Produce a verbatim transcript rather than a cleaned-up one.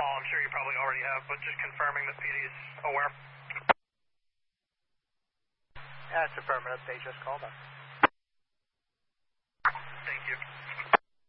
call. I'm sure you probably already have, but just confirming that P D is aware. Yeah, it's affirmative. They just called us.